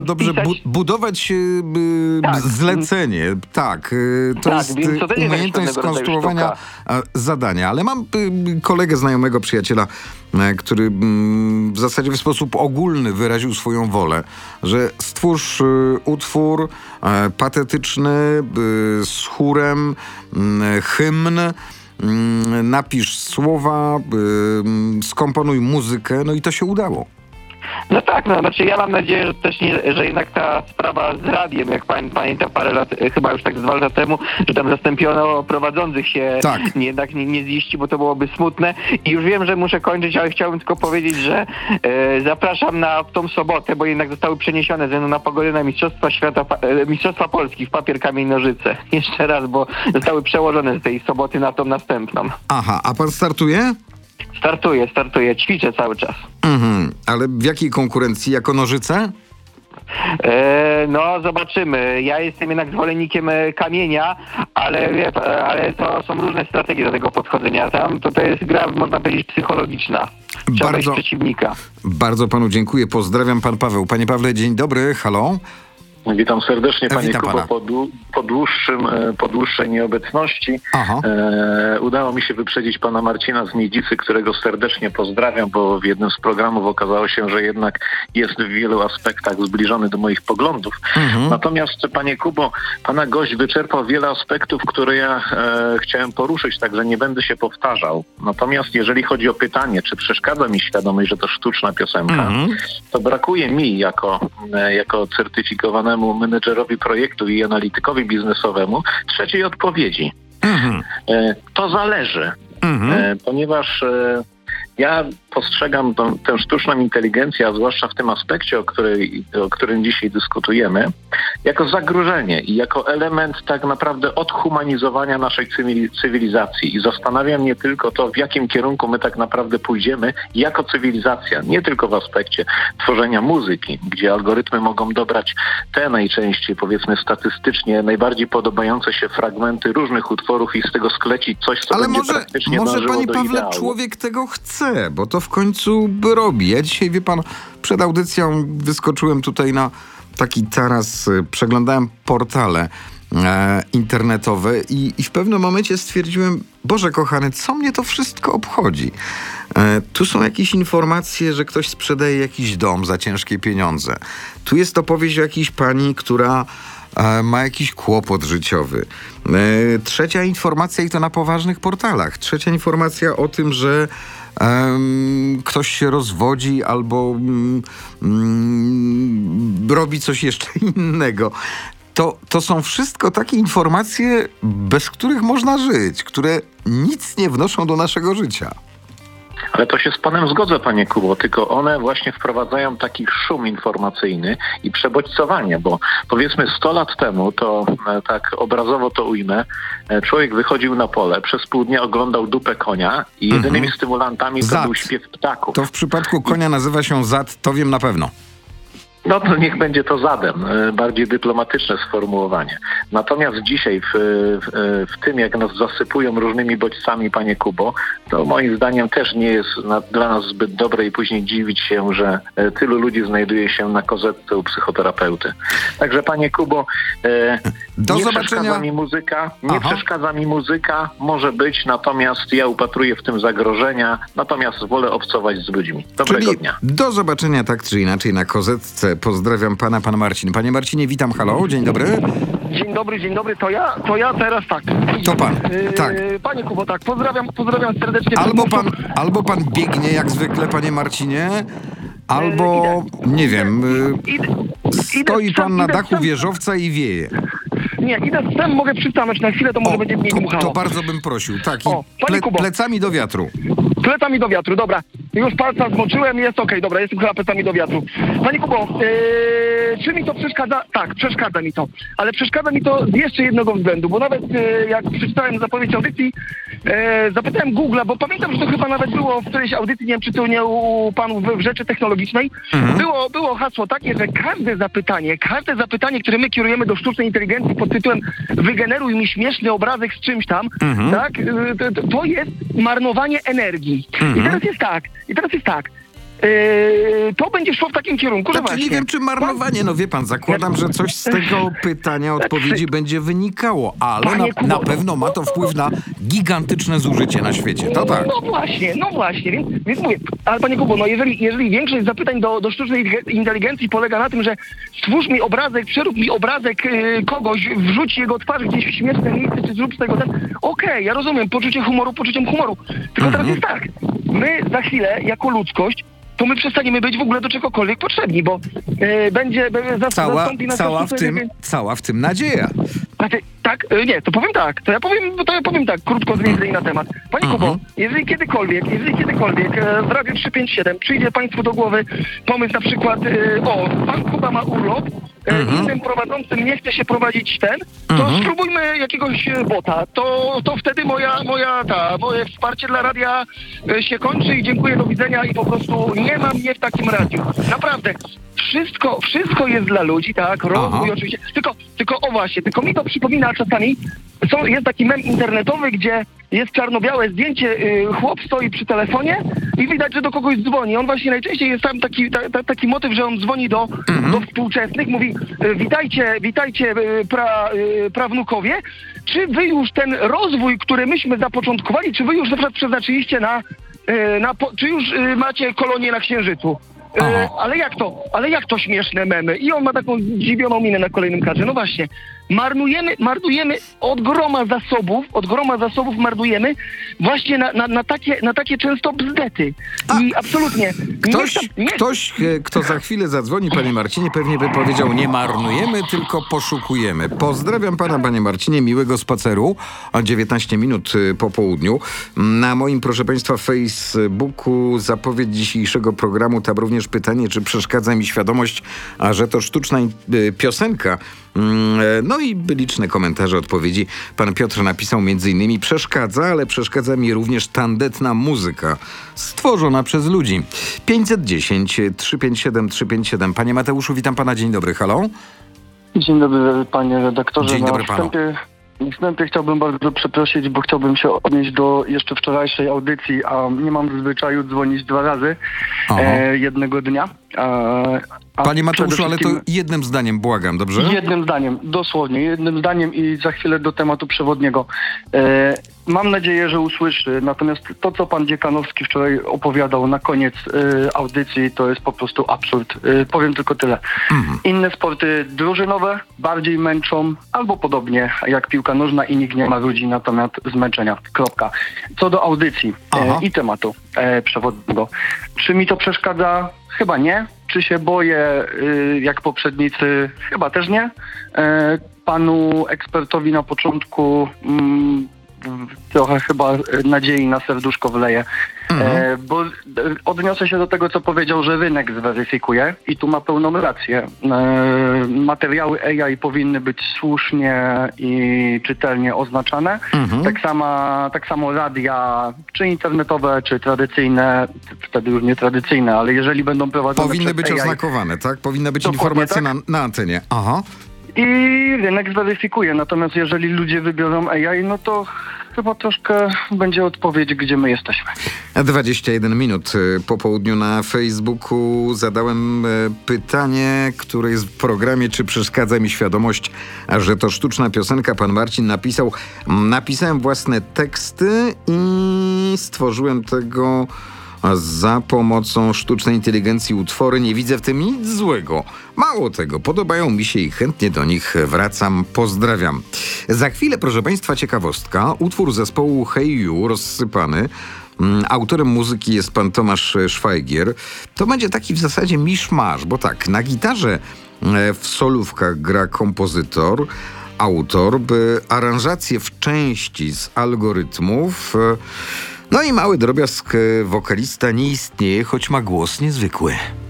Dobrze, budować zlecenie, tak, to jest umiejętność skonstruowania zadania, ale mam kolegę, znajomego, przyjaciela, który w zasadzie w sposób ogólny wyraził swoją wolę, że stwórz utwór patetyczny z chórem, hymn, napisz słowa, skomponuj muzykę, no i to się udało. No tak, no znaczy ja mam nadzieję, że też że jednak ta sprawa z radiem, jak pamiętam parę lat, chyba już tak 2 lata temu, że tam zastąpiono prowadzących się, tak. Jednak nie ziści, bo to byłoby smutne. I już wiem, że muszę kończyć, ale chciałbym tylko powiedzieć, że zapraszam na tą sobotę, bo jednak zostały przeniesione ze względu na pogodę na Mistrzostwa Świata, Mistrzostwa Polski w papier, kamień, nożyce. Jeszcze raz, bo zostały przełożone z tej soboty na tą następną. Aha, a pan startuje? Startuję, ćwiczę cały czas. Ale w jakiej konkurencji? Jako nożyce? No, zobaczymy. Ja jestem jednak zwolennikiem kamienia, ale to są różne strategie do tego podchodzenia. Tam to jest gra, można powiedzieć, psychologiczna. Trzeba wejść przeciwnika. Bardzo panu dziękuję. Pozdrawiam, pan Paweł. Panie Pawle, dzień dobry. Halo? Witam serdecznie, panie Witam Kubo, pana. po dłuższej nieobecności. Udało mi się wyprzedzić pana Marcina z Nidzicy, którego serdecznie pozdrawiam, bo w jednym z programów okazało się, że jednak jest w wielu aspektach zbliżony do moich poglądów. Natomiast, panie Kubo, pana gość wyczerpał wiele aspektów, które ja chciałem poruszyć, także nie będę się powtarzał. Natomiast jeżeli chodzi o pytanie, czy przeszkadza mi świadomość, że to sztuczna piosenka, to brakuje mi jako certyfikowanemu menedżerowi projektu i analitykowi biznesowemu trzeciej odpowiedzi. To zależy, ponieważ ja postrzegam tę sztuczną inteligencję, a zwłaszcza w tym aspekcie, o którym dzisiaj dyskutujemy, jako zagrożenie i jako element tak naprawdę odhumanizowania naszej cywilizacji. I zastanawia mnie tylko to, w jakim kierunku my tak naprawdę pójdziemy jako cywilizacja. Nie tylko w aspekcie tworzenia muzyki, gdzie algorytmy mogą dobrać te najczęściej, powiedzmy statystycznie, najbardziej podobające się fragmenty różnych utworów i z tego sklecić coś, co ale będzie praktycznie może, dążyło panie do Pawle, ideału. człowiek tego chce, bo to w końcu robi. Ja dzisiaj, wie pan, przed audycją wyskoczyłem tutaj na taki taras, przeglądałem portale internetowe i w pewnym momencie stwierdziłem, Boże kochany, co mnie to wszystko obchodzi? Tu są jakieś informacje, że ktoś sprzedaje jakiś dom za ciężkie pieniądze. Tu jest opowieść o jakiejś pani, która ma jakiś kłopot życiowy. Trzecia informacja, i to na poważnych portalach. Trzecia informacja o tym, że ktoś się rozwodzi albo robi coś jeszcze innego. To są wszystko takie informacje, bez których można żyć, które nic nie wnoszą do naszego życia. Ale to się z panem zgodzę, panie Kubo, tylko one właśnie wprowadzają taki szum informacyjny i przebodźcowanie, bo powiedzmy 100 lat temu, to tak obrazowo to ujmę, człowiek wychodził na pole, przez pół dnia oglądał dupę konia i jedynymi stymulantami to był śpiew ptaków. To w przypadku konia nazywa się zad, to wiem na pewno. No to niech będzie to zadem, bardziej dyplomatyczne sformułowanie. Natomiast dzisiaj w tym, jak nas zasypują różnymi bodźcami, panie Kubo, to moim zdaniem też nie jest dla nas zbyt dobre i później dziwić się, że tylu ludzi znajduje się na kozetce u psychoterapeuty. Także, panie Kubo, przeszkadza mi muzyka, przeszkadza mi muzyka, może być, natomiast ja upatruję w tym zagrożenia, natomiast wolę obcować z ludźmi. Dobrego dnia. Do zobaczenia tak czy inaczej na kozetce. Pozdrawiam pana, pan Marcin. Panie Marcinie, witam, halo, dzień dobry. Dzień dobry, to ja teraz tak. To pan, tak. Panie Kubo, tak, pozdrawiam serdecznie. Albo pan biegnie jak zwykle, panie Marcinie, albo, nie wiem, stoi pan na dachu wieżowca i wieje. Nie, idę z tym, mogę przystanąć na chwilę, to może będzie mniej dmuchało. To bardzo bym prosił, tak, plecami do wiatru. Plecami do wiatru, dobra. Już palca zmoczyłem, jest okej, dobra, jestem chyba plecami do wiatru. Panie Kubo, czy mi to przeszkadza? Tak, przeszkadza mi to. Ale przeszkadza mi to z jeszcze jednego względu, bo nawet jak przeczytałem zapowiedź audycji, zapytałem Google'a, bo pamiętam, że to chyba nawet było w którejś audycji, nie wiem, czy to nie u panów w Rzeczy Technologicznej. Było hasło takie, że każde zapytanie, które my kierujemy do sztucznej inteligencji pod tytułem wygeneruj mi śmieszny obrazek z czymś tam, tak, to jest marnowanie energii. I teraz jest tak, to będzie szło w takim kierunku, że Znaczy, właśnie... nie wiem, czy marnowanie, no wie pan, zakładam, że coś z tego pytania, odpowiedzi będzie wynikało, ale na pewno ma to wpływ na gigantyczne zużycie na świecie, to tak. No właśnie, więc mówię, ale panie Kubo, no jeżeli większość zapytań do sztucznej inteligencji polega na tym, że stwórz mi obrazek, przerób mi obrazek kogoś, wrzuć jego twarz gdzieś w śmieszne miejsce, czy zrób z tego okej, ja rozumiem, poczuciem humoru. Tylko teraz jest tak, my za chwilę, jako ludzkość, to my przestaniemy być w ogóle do czegokolwiek potrzebni, bo zastąpi nas... Cała w tym nadzieja. Tak? Nie, to powiem tak. To ja powiem tak, krótko zwięźlej na temat. Panie Kubo, jeżeli kiedykolwiek w Radiu 357 przyjdzie państwu do głowy pomysł na przykład, pan Kuba ma urlop, innym prowadzącym nie chce się prowadzić to spróbujmy jakiegoś bota. To wtedy moje wsparcie dla radia się kończy i dziękuję, do widzenia i po prostu nie ma mnie w takim radiu. Naprawdę. Wszystko jest dla ludzi, tak? Rozwój oczywiście. Tylko mi to przypomina czasami, jest taki mem internetowy, gdzie jest czarno-białe zdjęcie, chłop stoi przy telefonie i widać, że do kogoś dzwoni. On właśnie najczęściej jest tam taki motyw, że on dzwoni do współczesnych, mówi witajcie prawnukowie, czy wy już ten rozwój, który myśmy zapoczątkowali, czy wy już na przykład przeznaczyliście czy już macie kolonię na Księżycu? Ale jak to śmieszne memy? I on ma taką zdziwioną minę na kolejnym kadrze. No właśnie, marnujemy od groma zasobów marnujemy właśnie na takie często bzdety. I absolutnie... Ktoś, kto za chwilę zadzwoni, panie Marcinie, pewnie by powiedział: nie marnujemy, tylko poszukujemy. Pozdrawiam pana, panie Marcinie, miłego spaceru, a 19 minut po południu. Na moim, proszę państwa, Facebooku zapowiedź dzisiejszego programu, tam również pytanie, czy przeszkadza mi świadomość, że to sztuczna piosenka. No i liczne komentarze, odpowiedzi. Pan Piotr napisał m.in. przeszkadza, ale przeszkadza mi również tandetna muzyka stworzona przez ludzi. 510 357 357. Panie Mateuszu, witam pana, dzień dobry, halo? Dzień dobry, panie redaktorze. Dzień dobry panu. Na wstępie chciałbym bardzo przeprosić, bo chciałbym się odnieść do jeszcze wczorajszej audycji, a nie mam zwyczaju dzwonić 2 razy jednego dnia. Panie Mateuszu, ale to jednym zdaniem, błagam, dobrze? Jednym zdaniem, dosłownie, jednym zdaniem i za chwilę do tematu przewodniego. Mam nadzieję, że usłyszy, natomiast to, co pan Dziekanowski wczoraj opowiadał na koniec audycji, to jest po prostu absurd. Powiem tylko tyle. Inne sporty drużynowe bardziej męczą, albo podobnie jak piłka nożna i nikt nie ma ludzi na temat zmęczenia. Kropka. Co do audycji i tematu przewodniego. Czy mi to przeszkadza? Chyba nie. Czy się boję jak poprzednicy? Chyba też nie. Panu ekspertowi na początku trochę chyba nadziei na serduszko wleję. Bo odniosę się do tego, co powiedział, że rynek zweryfikuje i tu ma pełną rację. Materiały AI powinny być słusznie i czytelnie oznaczane. Tak samo radia, czy internetowe, czy tradycyjne, wtedy już nie tradycyjne, ale jeżeli będą prowadzone powinny być AI, oznakowane, tak? Powinna być informacja na antenie. I rynek zweryfikuje. Natomiast jeżeli ludzie wybiorą AI, no to chyba troszkę będzie odpowiedź, gdzie my jesteśmy. 21 minut po południu na Facebooku zadałem pytanie, które jest w programie, czy przeszkadza mi świadomość, że to sztuczna piosenka. Pan Marcin napisał: napisałem własne teksty i stworzyłem tego za pomocą sztucznej inteligencji utwory. Nie widzę w tym nic złego. Mało tego, podobają mi się i chętnie do nich wracam. Pozdrawiam. Za chwilę, proszę państwa, ciekawostka. Utwór zespołu Hey You, Rozsypany. Autorem muzyki jest pan Tomasz Szwajgier. To będzie taki w zasadzie miszmasz, bo tak, na gitarze w solówkach gra kompozytor, autor, by aranżacje w części z algorytmów. No i mały drobiazg, wokalista nie istnieje, choć ma głos niezwykły.